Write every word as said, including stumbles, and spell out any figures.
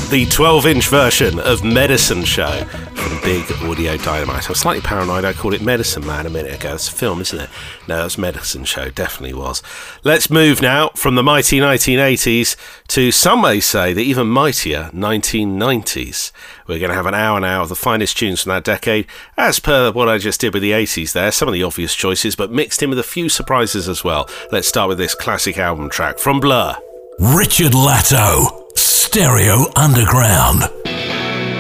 the twelve-inch version of Medicine Show from Big Audio Dynamite. I was slightly paranoid. I called it Medicine Man a minute ago. It's a film, isn't it? No, it's Medicine Show. Definitely was. Let's move now from the mighty nineteen eighties to, some may say, the even mightier nineteen nineties. We're going to have an hour now of the finest tunes from that decade, as per what I just did with the eighties there. Some of the obvious choices, but mixed in with a few surprises as well. Let's start with this classic album track from Blur. Richard Latto, Stereo Underground.